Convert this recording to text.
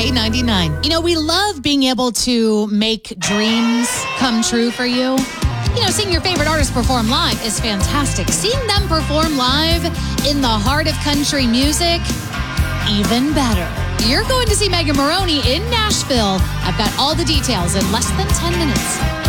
K99. You know, we love being able to make dreams come true for you. You know, seeing your favorite artist perform live is fantastic. Seeing them perform live in the heart of country music, even better. You're going to see Megan Moroney in Nashville. I've got all the details in less than 10 minutes.